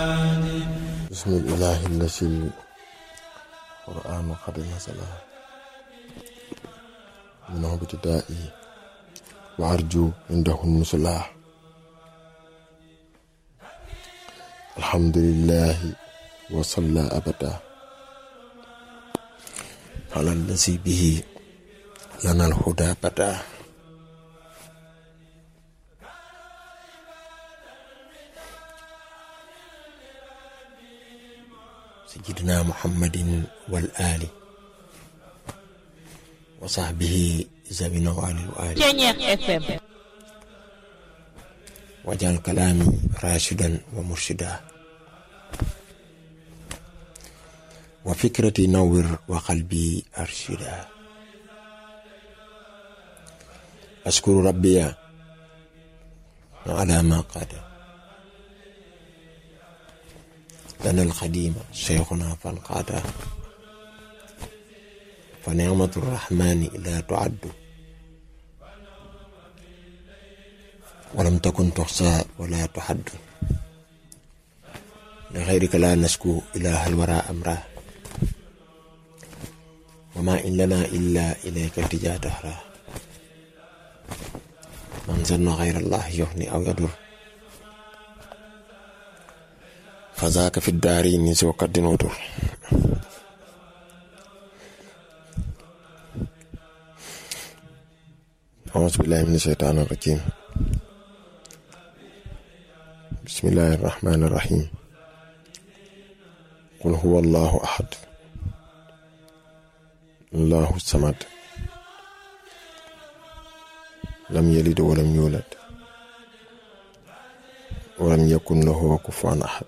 بسم الله الذي القرآن قد نزل منه ابتدائي وأرجو عنده النزلا. الحمد لله وصلى أبدا على الذي به لنا الهدى بدا. سيدنا محمد والآل وصحبه ذوي النوال والآل واجعل كلامي راشدا ومرشدا وفكرتي نور وقلبي أرشدا. أشكر ربي على ما قاد لنا القديم شيخنا فانقادا، فنعمة الرحمن لا تعد ولم تكن تحصى ولا تحد. لغيرك لا نشكو إله الورى أمره، وما إن لنا إلا إليك التجا دهرا. من ظن غير الله يغني أو يضر فذاك في الدارين ذو قد ودر. أعوذ بالله من الشيطان الرجيم. بسم الله الرحمن الرحيم. قل هو الله أحد الله الصمد لم يلد ولم يولد ولم يكن له كفوا أحد.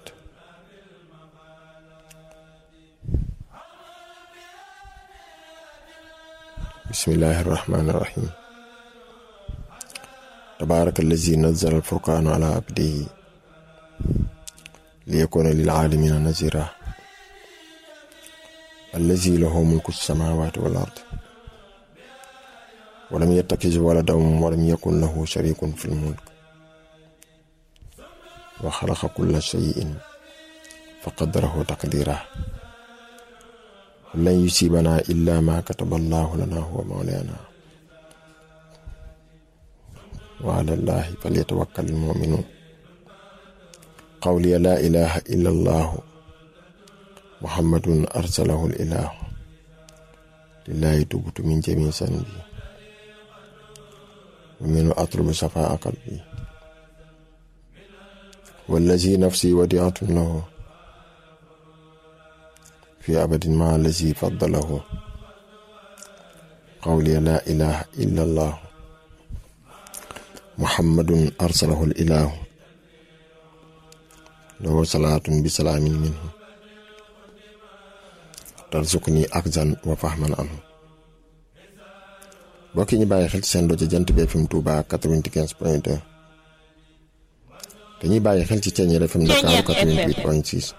بسم الله الرحمن الرحيم. تبارك الذي نزل الفرقان على عبده ليكون للعالمين نذيرا. الذي له ملك السماوات والأرض ولم يتخذ ولدا ولم يكن له شريك في الملك وخلق كل شيء فقدره تقديرا. لن يصيبنا إلا ما كتب الله لنا هو مولانا وعلى الله فليتوكل المؤمنون. قولي لا إله إلا الله محمد أرسله الإله لله تبت من جميع ذنبي ومنه أطلب شفاء قلبي والذي نفسي وديعة له في أبد مع الذي فضله. قولي لا إله إلا الله محمد أرسله الإله له صلاة بسلام منه ترزقني أخزا وفهما عنه. bokki ñi bàyyi xel ci seen rajo Jant bi FM Touba 95.2 te ñuy bàyyi xel ci Thiéniere FM Dakar 88.6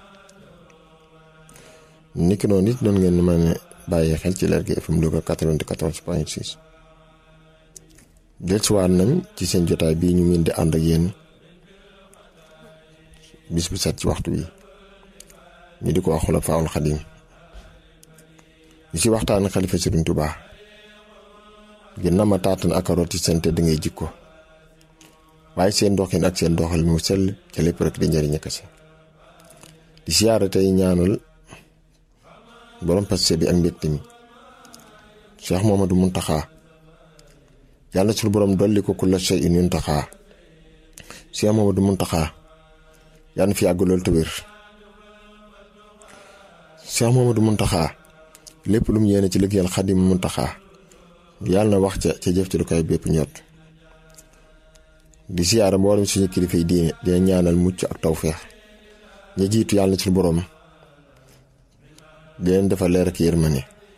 niki noonu nit doon ngeen mën a bàyyi xel ci Lergui FM Louga 94.6. dellusiwaat nañ ci seen jotaay bii ñu ngeen di ànd ak yéen bis bu set ci waxtu wi ñu di ko wax Xulafaa'ul Xadiim ñu ci waxtaan xalifa Sëriñ Tuubaa gën na ma taatan ak rooti seen te da ngay jikko waaye seen doxin ak seen doxal mu sell ca lépp rek di njëriñ kese. di siyaare tey ñaanal borom passe bi ak mbégte mi Cheikh Mouhamadou Mountakha yàlla suñu borom dolli ko kulla shay'in yuntaxa. Cheikh Mouhamadou Mountakha yàlla na fi yàgg lool te wér. Cheikh Mouhamadou Mountakha lépp lu mu yéene ci liggéeyal Xadim Mountakha yàlla na wax ca jëf ci lu koy bépp ñott. di siyaara mboolem suñu kilifa yi diine dina ñaanal mucc ak tawfeex ña jiitu yàlla suñu borom di leen defal leer ak yërmande.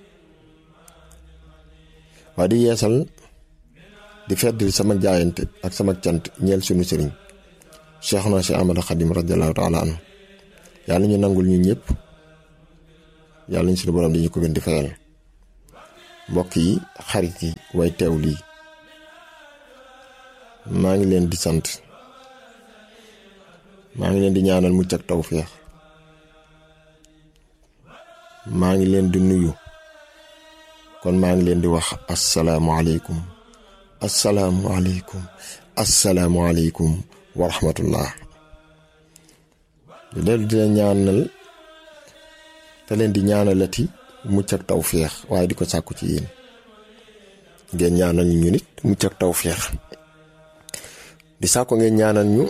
waaye di yeesal di feddil sama jaayante ak sama cant ñeel suñu sëriñ Cheikhuna Cheikh Ahmadou Khadim radiyallahu ta'ala anhu. yàlla ñu nangul ñu ñëpp yàlla ñu suñu borom di ñu ko gën di fayal. mbokk yi xarit yi way teew lii maa ngi leen di sant maa ngi leen di ñaanal mucc ak tawféex. maa ngi leen di nuyu. kon maa ngi leen di wax asalaamualeykum asalaamualeykum asalaamualeykum wa rahmatullah. di leen di ñaanal te leen di ñaanalati mucc ak tawféex waaye di ko sàkku ci yéen ngeen ñaanal ñu nit mucc ak tawféex. di sàkku ngeen ñaanal ñu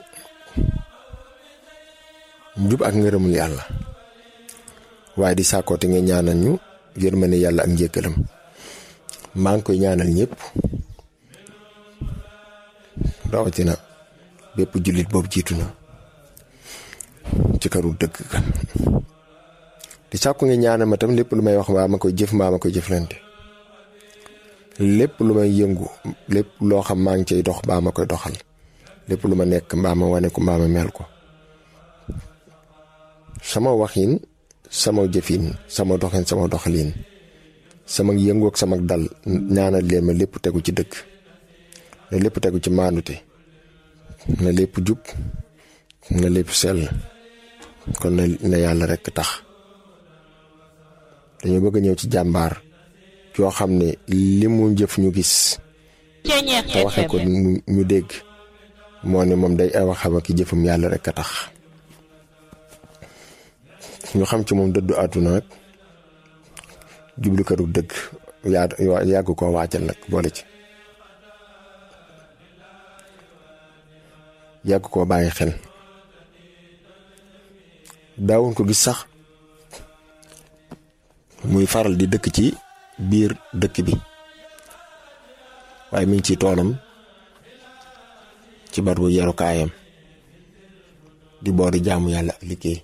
njub ak ngërëmul yàlla waaye di sàkkoo te ngeen ñaanal ñu yërmande yàlla ak njéggalam. maa ngi koy ñaanal ñëpp rawatina bépp jullit boobu jiitu na ci këru dëgg ga. di sàkku ngeen ñaanal ma tam lépp lu may wax mbaa ma koy jëf mbaa ma koy jëflante, lépp lu may yëngu, lépp loo xam maa ngi cay dox mbaa ma koy doxal, lépp lu ma nekk mbaa ma wane ko mbaa ma mel ko, sama waxin sama jëfin sama doxin sama doxalin sama yëngu ak sama dal ñaanal leen ma lépp tegu ci dëgg, na lépp tegu ci maandute, na lépp jub, na lépp sell. kon na yàlla rekk tax. dañoo bëgg a ñëw ci jàmbaar joo xam ne li mu jëf ñu gis te waxee ko ñu dégg moo ne moom day ay waxam ak jëfam yàlla rekk a tax. ñu xam ci moom dëddu àdduna nag jublu këru dëgg yàgg koo waajal nag boole ci yàgg koo bàyyi xel. daawuñ ko gis sax muy faral di dëkk ci biir dëkk bi waaye mi ngi ci toolam ci bar bu yarukaayam di boori jaamu yàlla ak liggéey.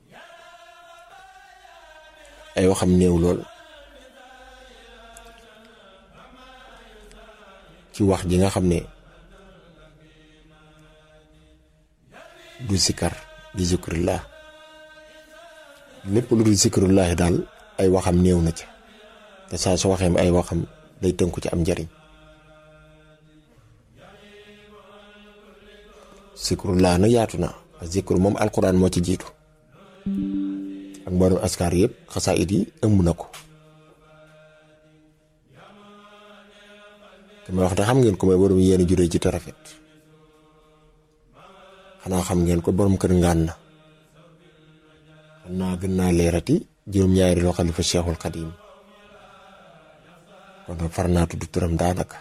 ay waxam néew lool ci wax ji nga xam ne du sikar di zikrullah, lépp lu dul zikrullah daal ay waxam néew na ci te saa su waxeem ay waxam day tënku ci am njariñ. zikrullah nag yaatu na, zikru moom alquran moo ci jiitu ak mboolem askar yëpp xasaayid yi ëmb na ko. te ma wax te xam ngeen ko mooy borom yéen juree ci te rafet. xanaa xam ngeen ko borom kër ngaan na. xam naa gën naa leerati juróom-ñaari loo xalifa Cheikhul Xadim kon nag far naa tudd turam daanaka.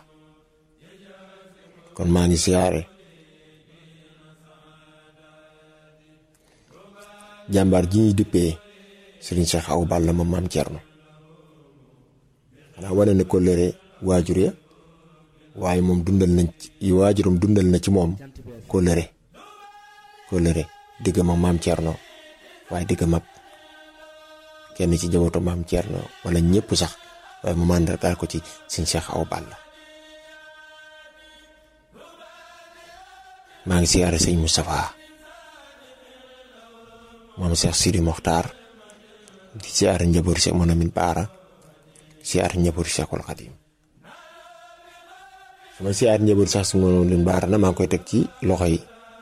kon maa ngi siyaare jàmbaar ji ñuy dippee Serigne Cheikh Awa Balla moom maam Thierno. xanaa wane ne ko lëre waajur ya waaye moom dundal nañ ci waajuram dundal na ci moom ko lëre digg ma maam Thierno waaye digg ma kenn ci jabootu maam Thierno wala ñëpp sax waaye mu màndargaal ko ci Serigne Cheikh Awa Balla. maa ngi siyaare sëñ Moustapha moom Cheikh Sidi Mokhtar di siyaare njabootu Cheikh Monamin Baara siyaare njabootu Cheikhul Khadim. sama siyaare njabootu sax su Monamin Baara na maa ngi koy teg ci loxo yi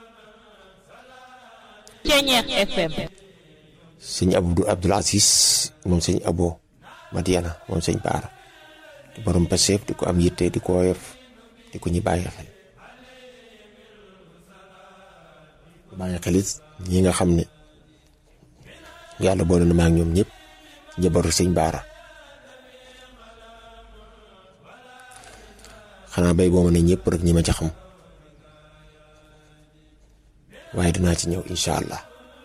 FM. sëñ Abdul Aziz moom sëñ Abo Madiana moom sëñ Baara di borom Pastef di ko am yitte di ko woyof di ko ñi bàyyi xel it ñi nga xam ne yàlla boole na ma ak ñoom ñëpp njabootu sëñ Baara. xanaa bay boo ma ne ñëpp rek ñi ma ca xam waaye dinaa ci ñëw incha allah.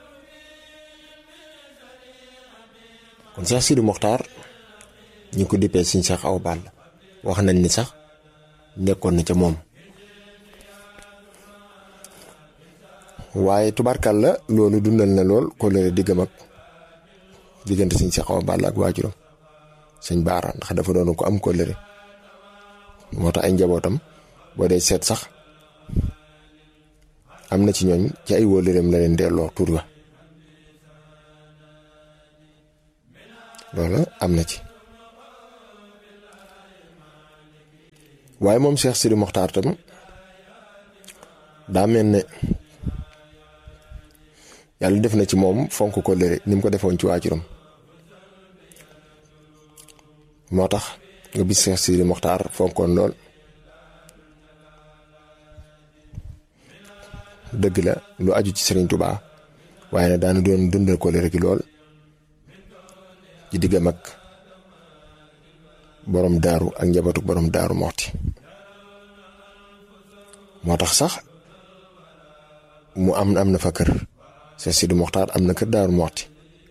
kon Cheikh Sidi Mokhtar ñu ko dippee sëñ Cheikh Awa Balla wax nañ ni sax nekkoon na ca moom waaye tubarkalla loolu dundal na lool kóllëre diggante sëñ Cheikh Awa Balla ak waajuram sëñ Baara ndax dafa doon ko am kóllëre moo tax ay njabootam boo dee seet sax am na ci ñooñ ci ay wóllëreem la leen delloo tur wa loola am na ci. waaye moom Cheikh Sidi Mokhtar tam daa mel ne yàlla def na ci moom fonk kóllëre ni mu ko defoon ci waajuram moo tax nga bis Cheikh Sidi Mokhtar fonkoon lool dëgg la lu aju ci Serigne Touba waaye nag daana doon dundal kóllëre gi lool ci diggam ak borom daaru ak njabootu borom daaru Moxti moo tax sax mu am na fa kër Cheikh Sidi Mokhtar am na kër daaru Moxti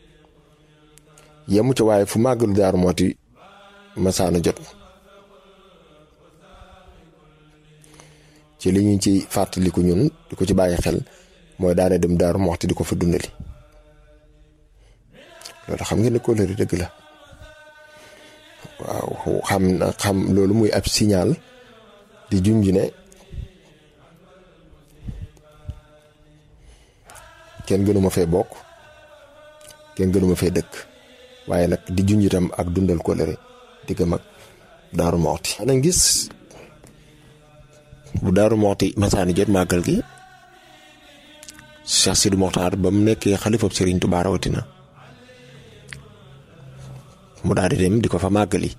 yemu ca waaye fu màggalu daaru Moxti masaana jot ci li ñu ci fàttaliku ñun di ko ci bàyyi xel mooy daana dem daaru Moxti di ko fa dundali loolu xam ngeen ne kóllëre dëgg la waaw xam loolu muy ab signal di junj ne kenn gënuma fee bokk kenn gënuma fee dëkk waaye nag di junj itam ak dundal kóllëre digg mag daaru Moxti ana gis bu daaru Moxti masaani jot màggal gi Cheikh Sidi Mokhtar ba mu nekkee xalifab Serigne Touba rawatina mu daal di dem di ko fa màggali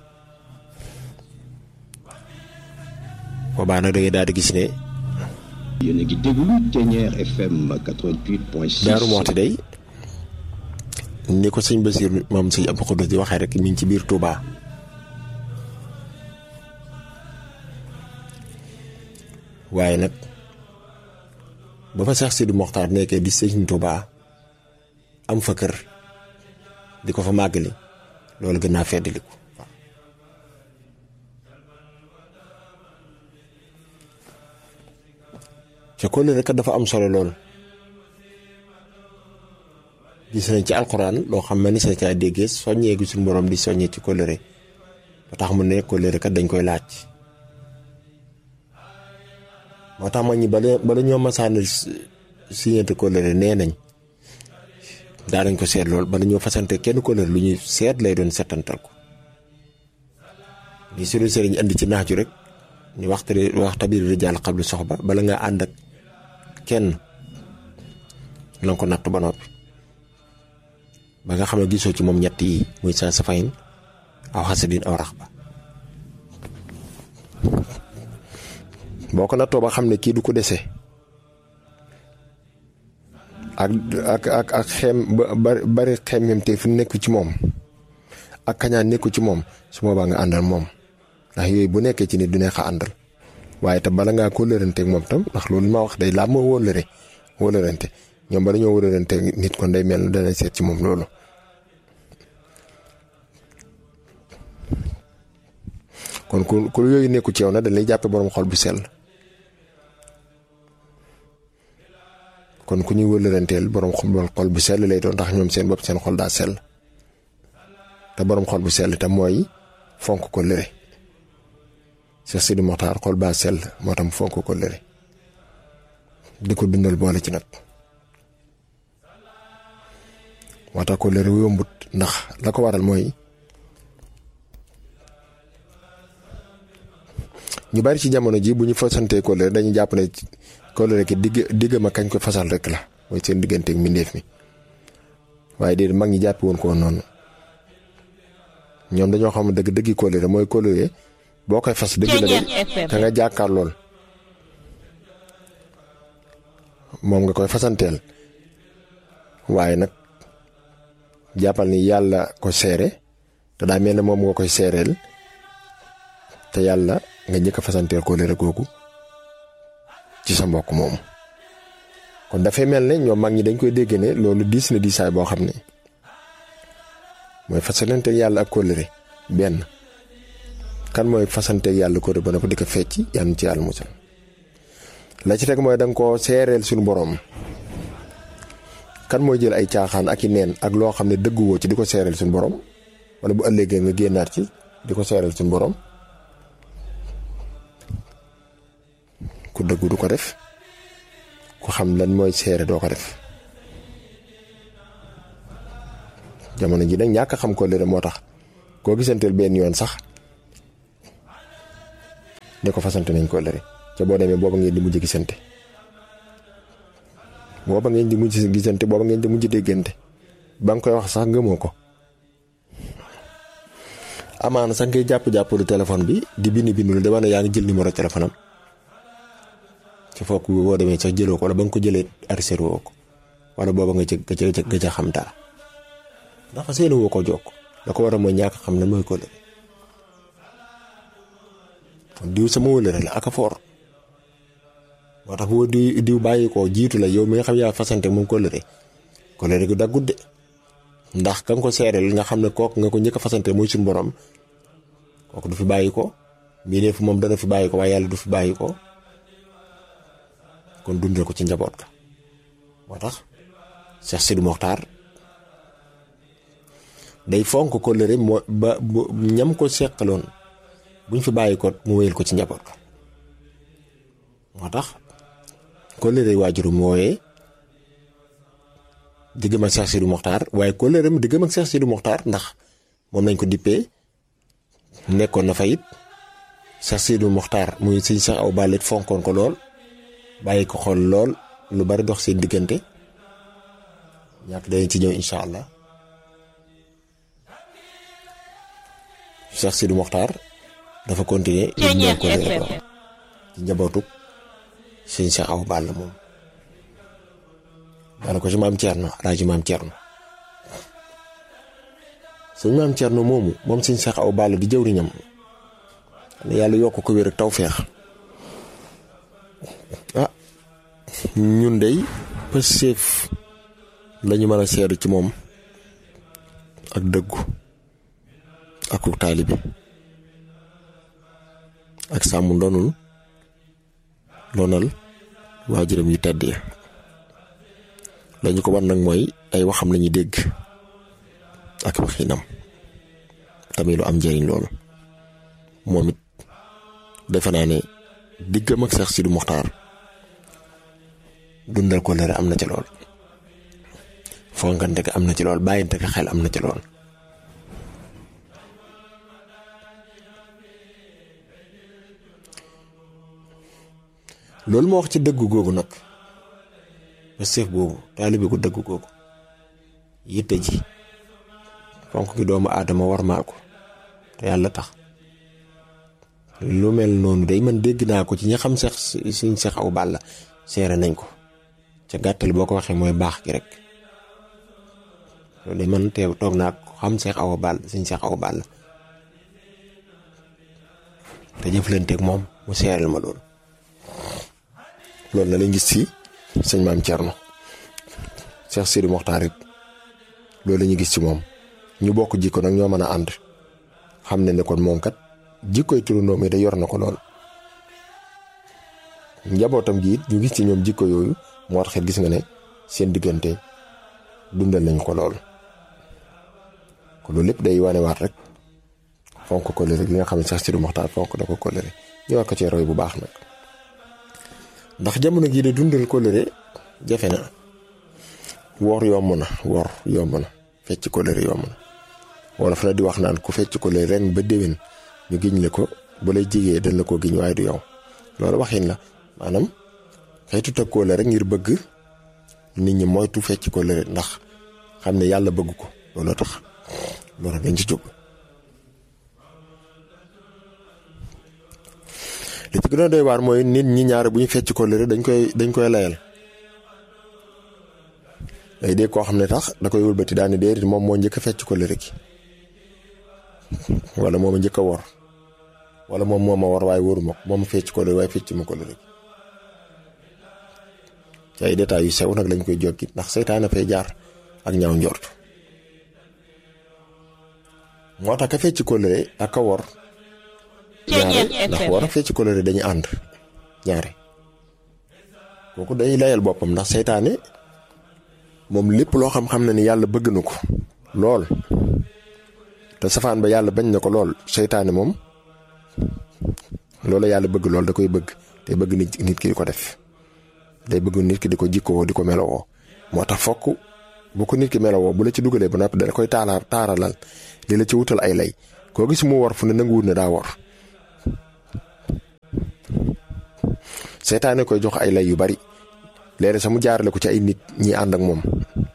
boobaa nag da ngay daal di gis ne yéen a ngi déglu Thiéniere FM 88.6 daaru Moxti day ni ko sëñ Basiir maam sëñ Abdou Khoudous di waxee rek mi ngi ci biir Touba waaye nag ba fa Cheikh Sidi Mokhtar nekkee di sëñ Touba am fa kër di ko fa màggali loolu gën naa feddaliku ca kóllëre kat dafa am solo lool gis nañ ci alxuraan loo xam ne ni sa caa déggee soññee gi suñu borom di soññee ci kóllëre ba tax mu ne kóllëre kat dañ koy laaj moo tax ma ñi bala ñoo masaana siñeente kóllëre nee nañ daa nañ ko seet lool bala ñoo fasante kenn kóllëre lu ñuy seet lay doon settantal ko ni suñu sëriñ andi ci naaju rek ñu wax tabir rijaal xablu soxba bala nga ànd ak kenn na ko natt ba noppi ba nga xam ne gisoo ci moom ñett yi muy saa safayin aw xasadin aw rax ba boo ko nattoo ba xam ne kii du ko dese ak xeem bari xeemem te fu nekk ci moom ak kañaan nekku ci moom su boobaa nga àndal moom ndax yooyu bu nekkee ci nit du neex a àndal waaye te bala ngaa ko lërante ak moom tam ndax loolu ma wax day laab moo wóolërante ñoom ba dañoo wóolërante nit kon day mel ne dana seet ci moom loolu kon ku yooyu nekku ci yow na dañ lay jàppe borom xol bu sell kon ku ñuy wóolëranteel borom xol bu sell lay doon ndax ñoom seen bopp seen xol daa sell te borom xol bu sell te mooy fonk ko lëre Cheikh Sidi Mokhtar xol baa sell moo tam fonk ko lëre di ko dundal boole ci nag moo tax ko lëre yombut ndax la ko waral mooy ñu bari ci jamono ji bu ñu fasantee kóllëre dañuy jàpp ne kóllëre ki digg ma kañ ko fasal rek la mooy seen digganteeg mbindeef mi waaye déedéet mag ñi jàppi woon ko woon noonu ñoom dañoo xam dëgg dëggi kóllëre mooy kóllëre boo koy fas dëgg la de ka nga jàkkaar lool moom nga koy fasanteel waaye nag jàppal ni yàlla ko seere te daa mel ne moom nga koy seereel te yàlla nga njëkk a fasanteel kóllëre googu ci sa mbokk moomu kon dafay mel ne ñoom mag ñi dañ koy dégg ne loolu diis na diisaay boo xam ne mooy fasalanteel yàlla ak kóllëre benn kan mooy fasanteel yàlla kóllëre ba na ko di ko fecc yàlla ci yàlla musal la ci teg mooy danga koo seereel suñu boroom kan mooy jël ay caaxaan ak i neen ak loo xam ne dëgguwoo ci di ko seereel suñu boroom wala bu ëllëgee nga génnaat ci di ko seereel suñu boroom ku dëggu du ko def ku xam lan mooy seere doo ko def jamono ji nag ñàkk xam kóllëre moo tax koo gisanteel benn yoon sax ne ko fasante nañ kóllëre ca boo demee booba ngeen di mujj gisante booba ngeen di mujj gisante booba ngeen di mujj déggante ba nga koy wax sax gëmoo ko amaana sax ngay jàpp-jàppalu téléphone bi di bindu lu de wane yaa ngi jël numéro téléphone am ci fokk boo demee sax jëloo ko wala ba nga ko jëlee arrêté woo ko wala booba nga ca xam dara ndax fa seen woo ko jokk la ko war a mooy ñàkk xam ne mooy kóllëre diw sama wóllëre la ak a foor moo tax boo diw bàyyi ko jiitu la yow mi nga xam yaa fasante moom kóllëre gu daggut de ndax ka nga ko seereel nga xam ne kooku nga ko njëkk a fasante muy suñu borom kooku du fi bàyyi ko bii ne fi moom dana fi bàyyi ko waaye yàlla du fi bàyyi ko kon dundal ko ci njaboot ka moo tax Cheikh Sidi Mokhtar day fonk kóllëre moo ba ñam ko seqaloon buñ fi bàyyi ko mu wéyal ko ci njaboot ka moo tax kóllëre waajurum wooyee diggam ak Cheikh Sidi Mokhtar waaye kóllëreem diggam ak Cheikh Sidi Mokhtar ndax moom lañ ko dippee nekkoon na fa it Cheikh Sidi Mokhtar muy sëñ Cheikh Awa Balla fonkoon ko lool bàyyi ko xool lool lu bari dox seen diggante ñàkk dañ ci ñëw incha allah Cheikh Sidi Mokhtar dafa continuer li ñu ko leeral ci njabootu sëñ Cheikh Awa Balla moom daana ko ci maam Thierno alaaji maam Thierno sëñ maam Thierno moomu moom sëñ Cheikh Awa Balla di jëwriñam ne yàlla yokk ko wér ak tawfeex ñun dey pëseef lañu mën a seedu ci moom ak dëggu ak taalibi ak sàmm ndonal waajuram yu tedd ya lañu ko war nag mooy ay waxam lañuy dégg ak waxinam tamit lu am njëriñ loolu moom it defe naa ne diggam ak Cheikh Sidi Mokhtar dundal ko leer am na ci lool fonkante ka am na ci lool bàyyinte ka xel am na ci lool loolu moo wax ci dëggu googu nag ba seef boobu taalibe gu dëggu googu yitte ji fonk gi doomu aadama war maa ko te yàlla tax lu mel noonu day man dégg naa ko ci ñi xam Sëñ Cheikh Awa Balla seere nañ ko ca gàttal boo ko waxee mooy baax gi rek loolu day man teew toog naa ko xam Cheikh Awa Balla Sëñ Cheikh Awa Balla te jëflanteeg moom mu seereel ma loolu na lañ gis ci sëñ maam Thierno Cheikh Sidi Mokhtar it loolu la ñu gis ci moom ñu bokk jikko nag ñoo mën a ànd xam ne kon moom kat jikkoy turandoo mi da yor na ko lool njabootam gi it ñu gis ci ñoom jikko yooyu moo tax gis nga ne seen diggante dundal nañ ko lool kon loolu lépp day wanewaat rek fonk kóllëre gi nga xam ne Cheikh Sidi Mokhtar fonk da ko kóllëre ñu war ko cee roy bu baax nag ndax jamono jii de dundal kóllëre jafe na wor yomb na fecc kóllëre yomb na wala fa la di wax naan ku fecc kóllëre ren ba déwén ñu giñ le ko bu lay jigee dañ la ko giñ waaye du yow loolu waxin la maanaam xëytu teg kóllëre rek ngir bëgg nit ñi moytu fecc kóllëre ndax xam ne yàlla bëgg ko looloo tax loolu dañ ci jóg li ci gën a doy waar mooy nit ñi ñaare bu ñu fecc kóllëre dañ koy layal day dégg koo xam ne tax da koy wëlbati daani déedéet moom moo njëkk a fecc kóllëre gi wala moom a njëkk a wor wala moom moo ma war waaye wóoruma ko moom fecc kóllëre waaye fecc ma kóllëre gi ci ay détails yu sew nag lañ koy joggi ndax seytaane fay jaar ak ñaaw njort moo tax ka fecc kóllëre ak ka wor ñaare ndax war a fecc kóllëre dañu ànd ñaare kooku day layal boppam ndax seytaane moom lépp loo xam na ni yàlla bëgg na ko lool te safaan ba yàlla bañ na ko lool seytaane moom loolu yàlla bëgg lool da koy bëgg te bëgg nit ki di ko def day bëgg nit ki di ko jikkoo di ko melowoo moo tax fokk bu ko nit ki melowoo bu la ci dugalee ba noppi da koy taaralal li la ci wutal ay lay koo gis mu war fu ne nangu wut ne daa war seytaane koy jox ay lay yu bari léeg-léeg sax mu jaarale ko ci ay nit ñi ànd ak moom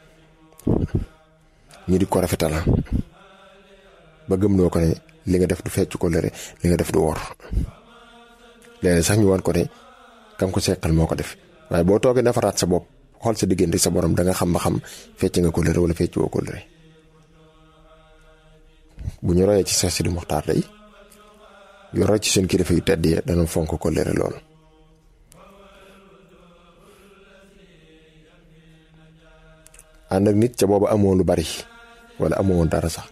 ñu di ko rafetal ba gëmloo ko ne li nga def du fecc ko lëre li nga def du wor léeg-léeg sax ñu wan ko ne kam ko seqal moo ko def waaye boo toogee defaraat sa bopp xool sa diggante sa borom da nga xam ba xam fecc nga ko lëre wala fecc woo ko lëre. bu ñu royee ci Seex Sidi Muxtaar day yu roy ci seen kilifa yu tedd yi dana fonk ko lëre lool. ànd ak nit ca boobu amoo lu bari wala amoo dara sax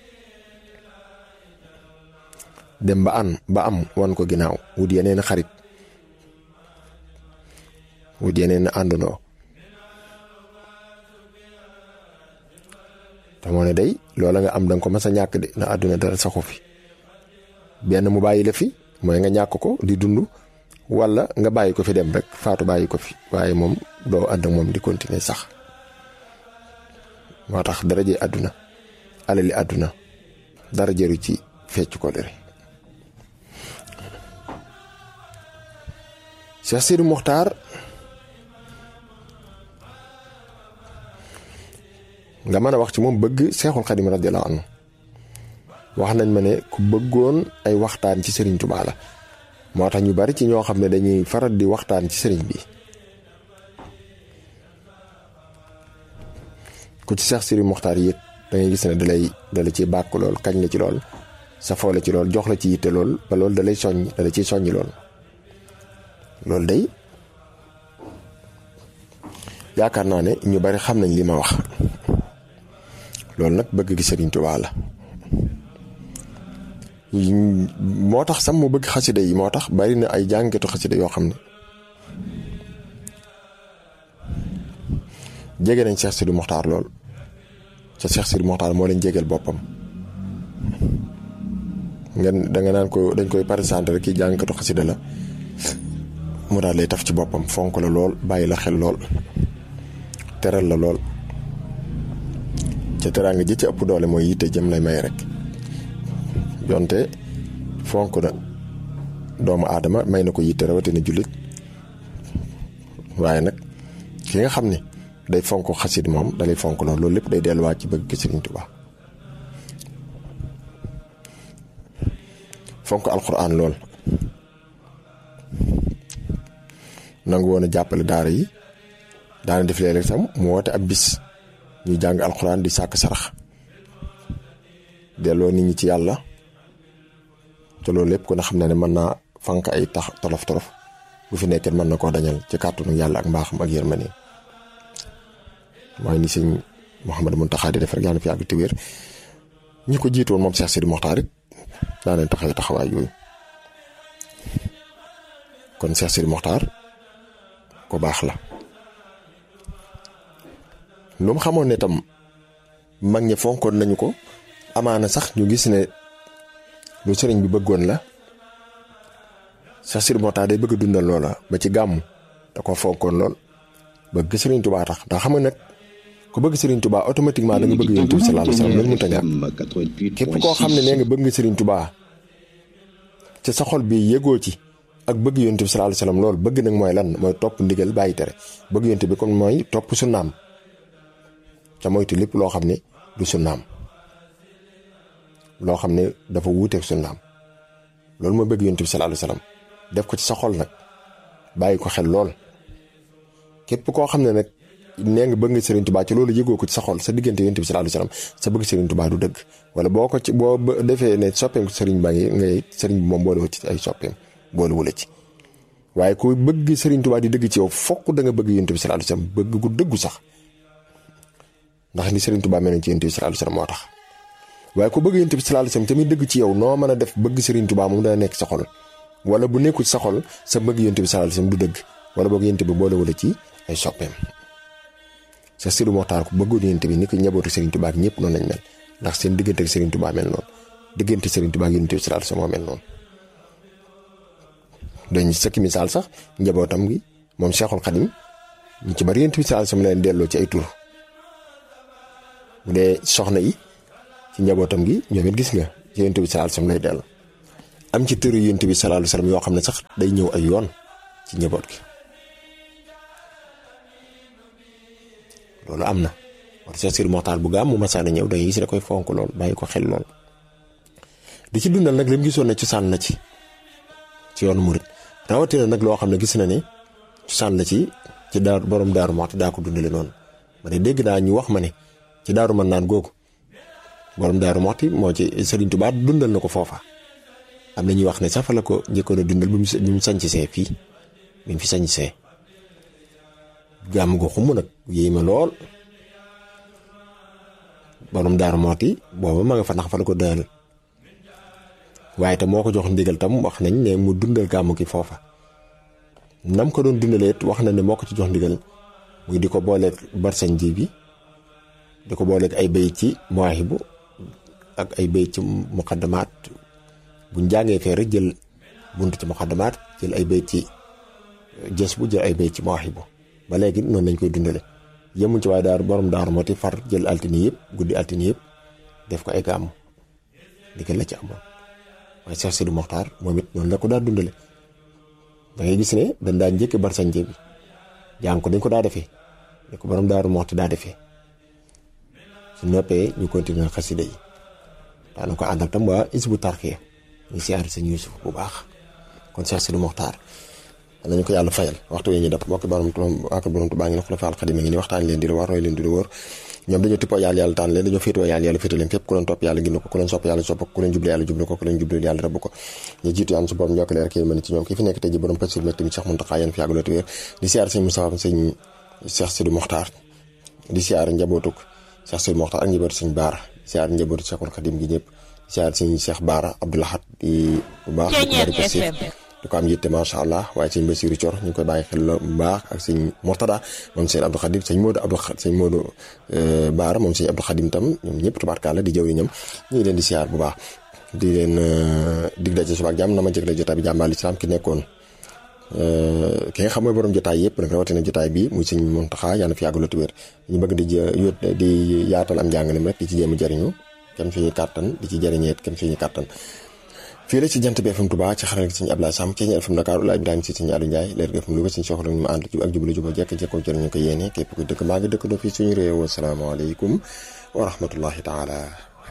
dem ba am wan ko ginnaaw wut yeneen xarit wut yeneen àndandoo te moo ne day loola nga am danga ko mas a ñàkk de na àdduna dara saxu fi benn mu bàyyi la fi mooy nga ñàkk ko di dund wala nga bàyyi ko fi dem rek faatu bàyyi ko fi waaye moom doo ànd ak moom di continuer sax. moo tax daraje àdduna alali àdduna dara jëru ci fecc ko lëre. Seex Sidi Muxtaar nga mën a wax ci moom bëgg Seexul Xadim radiyallahu anhu wax nañ ma ne ku bëggoon ay waxtaan ci Sëriñ Tuubaa la moo tax ñu bari ci ñoo xam ne dañuy faral di waxtaan ci sëriñ bi ku ci Seex Sidi Muxtaar yëg da ngay gis ne dala ci bàkk lool kañ la ci lool safoo la ci lool jox la ci yitte lool ba loolu dalay ciy soññi lool loolu day yaakaar naa ne ñu bari xam nañ li ma wax loolu nag bëgg gi Sëriñ Tuubaa la moo tax sam mu bëgg xasida yi moo tax bari na ay jàngatu xasida yoo xam ne jege nañ Seex Sidi Muxtaar lool ca Seex Sidi Muxtaar moo leen jegeel boppam danga naan ko dañ koy présenté rek kii jàngkatu xasida la mu daal lay taf ci boppam fonk la lool bàyyi la xel lool teral la lool ca teraanga ji ci ëpp doole mooy yitte jëm lay may rek yonte fonk na doomu aadama may na ko yitte rawatina jullit waaye nag ki nga xam ne day fonk xasid moom dalay fonk lool loolu lépp day delluwaat ci bëgg Sëriñ Tuubaa fonk alxuraan lool nangu woon a jàppale daara yi daana def léeg-léeg tam mu woote ab bis ñu jàng alxuraan di sàkk sarax delloo nit ñi ci yàlla te loolu lépp kon xam na ne mën naa fank ay tolof bu fi nekkee mën na koo dañal ci kàttanu yàlla ak mbaaxam ak yërmande mooy ni sëñ Mouhamadou Mountakha di def rek yàlla fi yàgg te wér ñi ko jiitoon moom Seex Sidi Muxtaar it daa leen taxawaay yooyu kon Seex Sidi Muxtaar ko baax la lu mu xamoon ne tam mag ñi fonkoon nañu ko amaana sax ñu gis ne lu sëriñ bi bëggoon la Seex Sidi Muxtaar day bëgg dundal loola ba ci gàmmu da ko fonkoon lool bëgg Sëriñ Tuubaa tax ndax xam nga nag ku bëgg Sëriñ Tuubaa automatiquement da nga bëgg Yonent bi sallallahu alayhi wa sallam loolu mënut a ñàkk képp koo xam ne nee nga bëgg nga Sëriñ Tuubaa te sa xol bi yëgoo ci ak bëgg Yonent bi sallallahu alayhi wa sallam loolu bëgg nag mooy lan mooy topp ndigal bàyyi tere bëgg Yonent bi kon mooy topp sunnaam ca moytu lépp loo xam ne du sunnaam loo xam ne dafa wuuteeg sunnaam loolu mooy bëgg Yonent bi sallallahu alayhi wa sallam def ko ci sa xol nag bàyyi ko xel lool képp koo xam ne nag nee nga bëgg nga Sëriñ Tuubaa ci loolu yëgoo ko ci sa xol sa diggante Yonent bi sallallahu alayhi wa sallam sa bëgg Sëriñ Tuubaa du dëgg wala boo ko ci boo defee ne soppeem sëriñ baa ngi ngay sëriñ bi moom boolewul ci ay soppeem boolewul ci waaye ku bëgg Sëriñ Tuubaa di dëgg ci yow fokk da nga bëgg Yonent bi sallallahu alayhi wa sallam bëgg gu dëggu sax ndax ni Sëriñ Tuubaa mel nañ ci Yonent bi sallallahu alayhi wa sallam moo tax waaye ku bëgg Yonent bi sallallahu alayhi wa sallam tamit dëgg ci yow noo mën a def bëgg Sëriñ Tuubaa moom dana nekk sa xol wala bu nekkul sa xol sa bëgg Yonent bi sallallahu alayhi wa sallam du dëgg wala boog Yonent bi boolewul ci ay soppeem Seex Sidi Muxtaar ku bëggoon Yonent bi ni ko njabootu Sëriñ Tuubaa ñëpp noonu lañ mel ndax seen diggante ak Sëriñ Tuubaa mel noonu diggante Sëriñ Tuubaa ak Yonent bi sallallahu alayhi wa sallam moo mel noonu dañ sëkki misaal sax njabootam gi moom Seexul Xadim ñu ci bari Yonent bi sallallahu alayhi wa sallam leen delloo ci ay tur bu dee soxna yi ci njabootam gi ñoom it gis nga ci Yonent bi sallallahu alayhi wa sallam lay delloo am ci tëru Yonent bi sallallahu alayhi wa sallam yoo xam ne sax day ñëw ay yoon ci njaboot gi loolu am na war Cheikh Sidi Mokhtar bu gàmm mu masaana ñëw dangay gis da koy fonk lool bàyyi ko xel lool di ci dundal nag li mu gisoon ne cosaan la ci yoonu murit rawatina nag loo xam ne gis na ne cosaan la ci daar borom daaru Muxti daa ko dundale noonu ma ne dégg naa ñu wax ma ne ci daaru mën naan googu borom daaru Muxti moo ci Serigne Touba dundal na ko foofa am na ñuy wax ne sax fa la ko njëkkoon a dundal bi mu sañc see fii bi mu fi sañc see gàmm gu xumb nag yéeme lool borom daaru Muxti booba ma nga fa ndax fa la ko dëhal waaye te moo ko jox ndigal tam wax nañ ne mu dundal gàmm gi foofa nam ko doon dundalee wax na ne moo ko ci jox ndigal muy di ko booleeg barsañ ji bi di ko booleeg ay bayit ci Mawaahibu ak ay bayit ci muqaddamaat buñ jàngee fee rek jël bunt ci muqaddamaat jël ay bayit ci jës bu jël ay bayit ci Mawaahibu ba léegi noonu lañ koy dundale yemuñ ci waaye daar borom daaru Muxti far jël altine yëpp guddi altine yëpp def ko ay gàmm ndigal la ci amoon waaye Cheikh Sidi Mokhtar moom it noonu la ko daa dundale da ngay gis ne dañ daa njëkk barsañje bi jàng ko dañ ko daa defee ne ko borom daaru Muxti daa defee su noppee ñu continuer xasida yi daana ko àndal tam waa Hizbu Tarqiya ñu siyaare sëñ Yuusuf bu baax kon Cheikh Sidi Mokhtar nañu ko yàlla fayal waxtu yi ñu def mbokki borom Tuubaa ngi ne Xulafaa'ul Xadiim ngi ni waxtaan leen di la war roy leen di la wóor ñoom dañoo tippoo yàlla tànn leen dañoo féetoo yàlla féete leen fépp ku leen topp yàlla gindi ko ku leen sopp yàlla sopp ko ku leen jublu yàlla jublu ko ku leen jublu yàlla rabb ko ñu jiitu yàlla su borom njokk leer kii mën ci ñoom ki fi nekk tey ji borom pasir mek tamit Cheikh Mountakha yéen fi yàgg loolu wér di siyaar sëñ Moussa sëñ Cheikh Sidi Mokhtar di siyaar njabootuk Cheikh Sidi Mokhtar ak njabootu sëñ Baara di siyaar njabootu Cheikhul Khadim gi ñëpp di siyaar sëñ Cheikh Baara Abdou Lahad di bu baax du ko am yitte macha allah waaye sëñ Basiru Cor ñu ngi koy bàyyi xel bu baax ak sëñ Mortada moom sëñ Abdou Khadim sëñ Modou Baara moom sëñ Abdou Khadim tam ñoom ñëpp tubaarkàlla di jëwriñam ñu ngi leen di siyaar bu baax di leen dig daje suba ak jàmm na ma jëg la jotaay bi jàmbaal islam ki nekkoon ki nga xam mooy borom jotaay yëpp nag rawatina jotaay bi muy sëñ Mountakha yàlla fi yàgg la tuwér ñu bëgg di yaatal am njàngalem rek di ci jéem a jëriñu kem suñu kàttan di ci jëriñeet kem suñu kàttan fii la ci jant bi FM Touba ci xaral ci sëñ Abdoulaye Sam ci FM Dakar Oulaye Ibrahima si sëñ Aliou Ndiaye leer FM Louga sëñ soxla ñu ànd ak jublu juba jekko jëriñu ko yéene képp ku dëkk maa ngi dëkk do fii suñu réew. Asalaamaaleykum wa rahmatullahi taala